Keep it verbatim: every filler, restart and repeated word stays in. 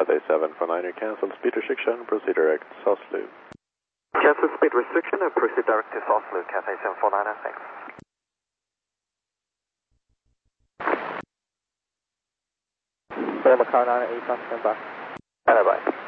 Cathay seven four niner, cancel speed restriction, proceed direct, South Loop. Cancel speed restriction and proceed direct to South Loop, Cathay seven four niner, thanks. Lima Car nine eight, stand by. Bye bye.